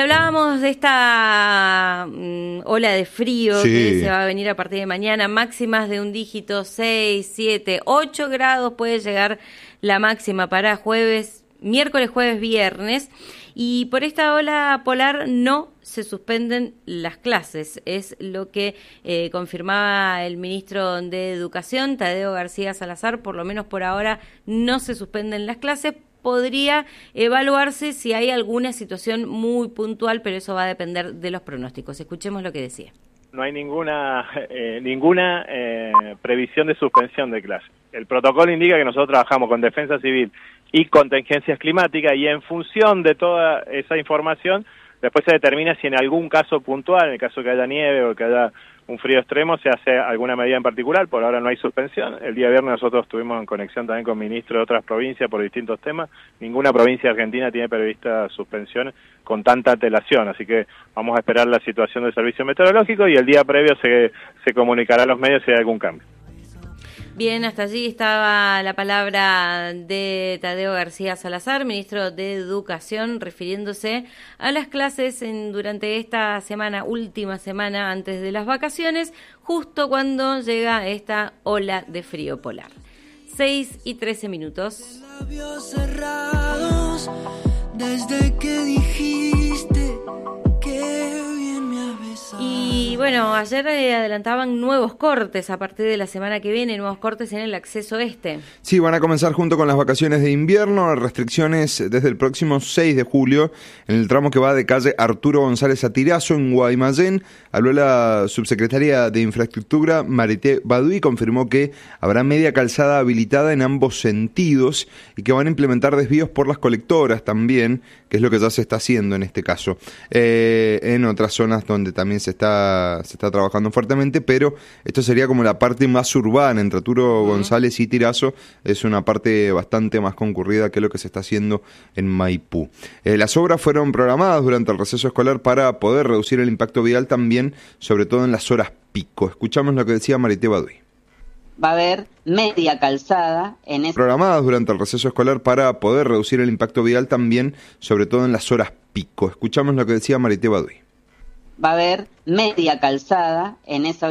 hablábamos de esta ola de frío que se va a venir a partir de mañana, máximas de un dígito, 6, 7, 8 grados puede llegar la máxima para miércoles, jueves, viernes. Y por esta ola polar no se suspenden las clases, es lo que confirmaba el ministro de Educación, Tadeo García Salazar. Por lo menos por ahora no se suspenden las clases. Podría evaluarse si hay alguna situación muy puntual, pero eso va a depender de los pronósticos. Escuchemos lo que decía. No hay ninguna previsión de suspensión de clases. El protocolo indica que nosotros trabajamos con defensa civil y contingencias climáticas, y en función de toda esa información después se determina si en algún caso puntual, en el caso que haya nieve o que haya un frío extremo, se hace alguna medida en particular. Por ahora no hay suspensión. El día viernes nosotros estuvimos en conexión también con ministros de otras provincias por distintos temas. Ninguna provincia argentina tiene prevista suspensión con tanta antelación, así que vamos a esperar la situación del servicio meteorológico y el día previo se comunicará a los medios si hay algún cambio. Bien, hasta allí estaba la palabra de Tadeo García Salazar, ministro de Educación, refiriéndose a las clases durante esta última semana antes de las vacaciones, justo cuando llega esta ola de frío polar. 6:13. Labios cerrados, desde que dijiste que bien me has besado. Y bueno, ayer adelantaban nuevos cortes a partir de la semana que viene, nuevos cortes en el acceso este. Sí, van a comenzar junto con las vacaciones de invierno, restricciones desde el próximo 6 de julio en el tramo que va de calle Arturo González a Tirazo en Guaymallén. Habló la subsecretaria de Infraestructura, Marité Baduy, confirmó que habrá media calzada habilitada en ambos sentidos y que van a implementar desvíos por las colectoras también, que es lo que ya se está haciendo en este caso. En otras zonas donde también se está trabajando fuertemente, pero esto sería como la parte más urbana. Entre Arturo González y Tirazo es una parte bastante más concurrida que lo que se está haciendo en Maipú. Las obras fueron programadas durante el receso escolar para poder reducir el impacto vial también, sobre todo en las horas pico. Escuchamos lo que decía Marité Baduy. Va a haber media calzada programadas durante el receso escolar para poder reducir el impacto vial también, sobre todo en las horas pico. Escuchamos lo que decía Marité Baduy. Va a haber media calzada en esa